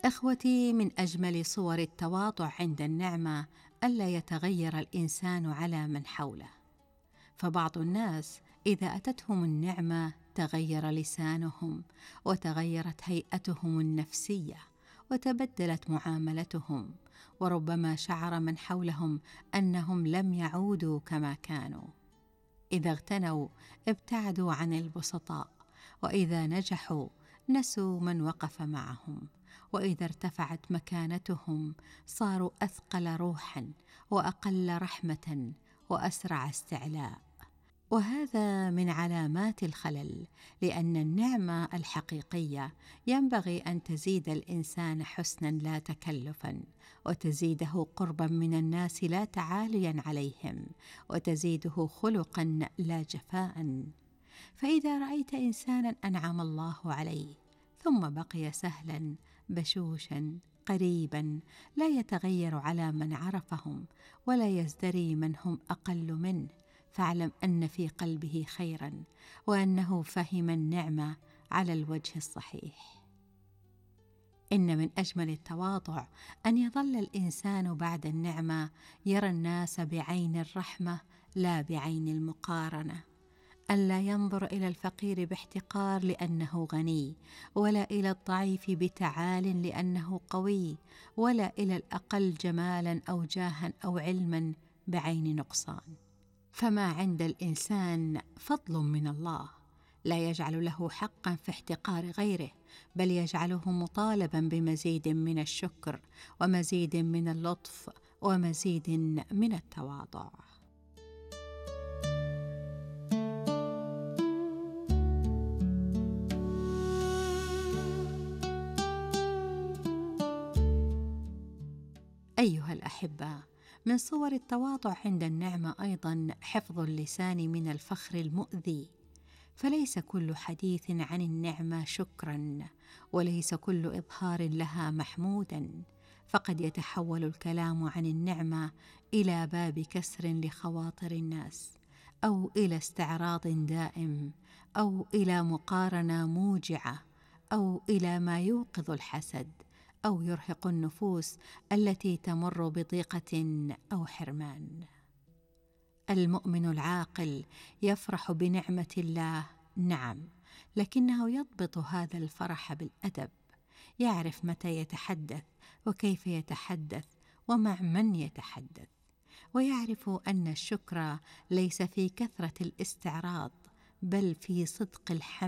إخوتي، من أجمل صور التواضع عند النعمة ألا يتغير الإنسان على من حوله. فبعض الناس إذا أتتهم النعمة تغير لسانهم، وتغيرت هيئتهم النفسية، وتبدلت معاملتهم، وربما شعر من حولهم أنهم لم يعودوا كما كانوا. إذا اغتنوا ابتعدوا عن البسطاء، وإذا نجحوا نسوا من وقف معهم، وإذا ارتفعت مكانتهم صاروا أثقل روحا، وأقل رحمة، وأسرع استعلاء. وهذا من علامات الخلل، لأن النعمة الحقيقية ينبغي أن تزيد الإنسان حسنا لا تكلفا، وتزيده قربا من الناس لا تعاليا عليهم، وتزيده خلقا لا جفاء. فإذا رأيت إنسانا أنعم الله عليه ثم بقي سهلا بشوشا قريبا، لا يتغير على من عرفهم، ولا يزدري من هم أقل منه، فاعلم أن في قلبه خيرا، وأنه فهم النعمة على الوجه الصحيح. إن من أجمل التواضع أن يظل الإنسان بعد النعمة يرى الناس بعين الرحمة لا بعين المقارنة، أن لا ينظر إلى الفقير باحتقار لأنه غني، ولا إلى الضعيف بتعال لأنه قوي، ولا إلى الأقل جمالا أو جاها أو علما بعين نقصان. فما عند الإنسان فضل من الله لا يجعل له حقا في احتقار غيره، بل يجعله مطالبا بمزيد من الشكر، ومزيد من اللطف، ومزيد من التواضع. أيها الأحبة، من صور التواضع عند النعمة أيضا حفظ اللسان من الفخر المؤذي. فليس كل حديث عن النعمة شكرا، وليس كل إظهار لها محمودا، فقد يتحول الكلام عن النعمة إلى باب كسر لخواطر الناس، أو إلى استعراض دائم، أو إلى مقارنة موجعة، أو إلى ما يوقظ الحسد، أو يرهق النفوس التي تمر بضيقة أو حرمان. المؤمن العاقل يفرح بنعمة الله، نعم، لكنه يضبط هذا الفرح بالأدب، يعرف متى يتحدث، وكيف يتحدث، ومع من يتحدث، ويعرف أن الشكر ليس في كثرة الاستعراض، بل في صدق الحمد